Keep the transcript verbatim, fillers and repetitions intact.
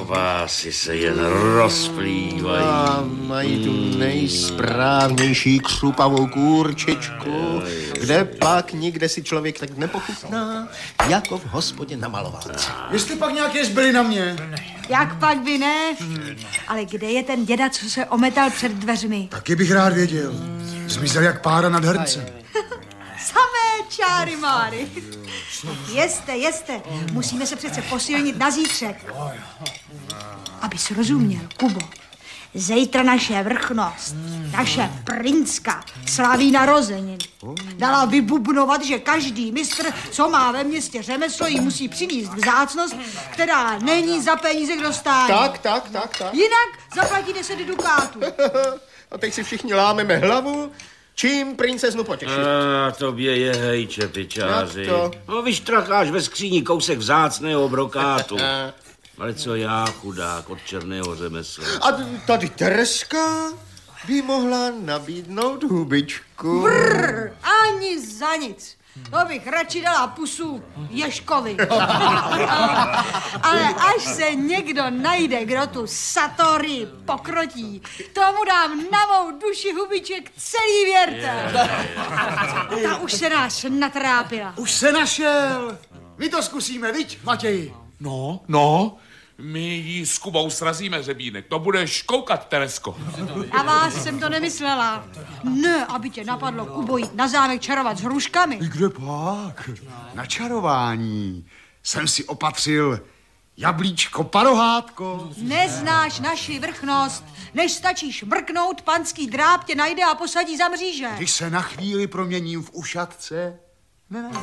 Klobásy se jen rozplývají. A mají tu nejsprávnější křupavou kůrčičku, kde pak nikde si člověk tak nepochutná, jako v hospodě na Malovalce. Jestli pak nějaké zbyly na mě. Jak pak by ne? Ale kde je ten děda, co se ometal před dveřmi? Taky bych rád věděl. Zmizel jak pára nad hrncem. Samé čáry máry. Jeste, jeste. Musíme se přece posilnit na zítřek. Abys rozuměl, Kubo. Zítra naše vrchnost, naše princka, slaví narozeniny. Dala vybubnovat, že každý mistr, co má ve městě řemeslo, jí musí přinést vzácnost, která není za peníze k dostání. Tak, tak, tak, tak. Jinak zaplatí deset dukátů. A teď si všichni lámeme hlavu, čím princeznu potěšit. A tobě je hej, čepičáři. Jak to? No, vyštracháš ve skříni kousek vzácného brokátu. Ale co já, chudák, od černého řemesla. A tady Tereska by mohla nabídnout hubičku. Brr, ani za nic. To bych radši dala pusu Ježkovi. Ale až se někdo najde, kdo tu Satori pokrotí, tomu dám na mou duši hubiček celý věrtel. Ta už se nás natrápila. Už se našel. My to zkusíme, viď, Matěji? No, no, my jí s Kubou srazíme řebínek. To budeš koukat, Teresko. A vás jsem to nemyslela. Ne, aby tě napadlo, Kubo, jít na zámek čarovat s hruškami. I kde pak? Na čarování jsem si opatřil jablíčko parohátko. Neznáš naši vrchnost. Než stačíš mrknout, panský dráb tě najde a posadí za mříže. Když se na chvíli proměním v ušatce, ne, ne.